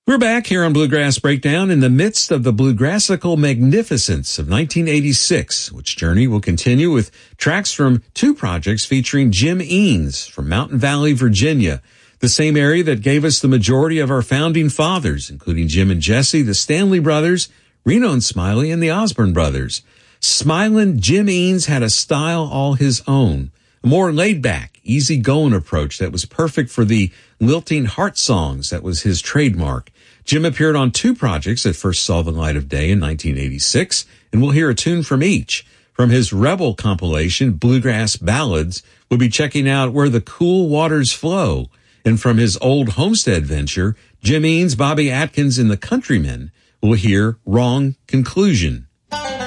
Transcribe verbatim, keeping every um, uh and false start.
We're back here on Bluegrass Breakdown in the midst of the bluegrassical magnificence of nineteen eighty-six, which journey will continue with tracks from two projects featuring Jim Eanes from Mountain Valley, Virginia, the same area that gave us the majority of our founding fathers, including Jim and Jesse, the Stanley Brothers, Reno and Smiley, and the Osborne Brothers. Smilin' Jim Eanes had a style all his own, a more laid-back, easy-going approach that was perfect for the lilting heart songs that was his trademark. Jim appeared on two projects that first saw the light of day in nineteen eighty-six, and we'll hear a tune from each. From his Rebel compilation, Bluegrass Ballads, we'll be checking out Where the Cool Waters Flow. And from his Old Homestead venture, Jim Eanes, Bobby Atkins, and the Countrymen, we'll hear Wrong Conclusion.